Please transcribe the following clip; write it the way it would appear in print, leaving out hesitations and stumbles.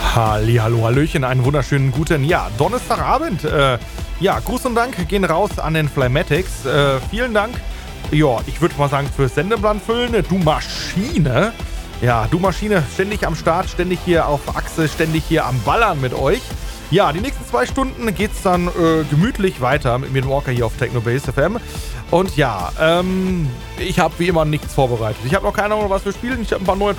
Hallihallo, hallöchen, einen wunderschönen guten, Donnerstagabend. Gruß und Dank gehen raus an den Flymatics. Vielen Dank, ich würde mal sagen, fürs Sendeplan füllen. Du Maschine. Ja, du Maschine, ständig am Start, ständig hier auf Achse, ständig hier am Ballern mit euch. Ja, die nächsten 2 Stunden geht's dann gemütlich weiter mit mir Walker hier auf Technobase FM. Und ich habe wie immer nichts vorbereitet. Ich habe noch keine Ahnung, was wir spielen. Ich habe ein paar neue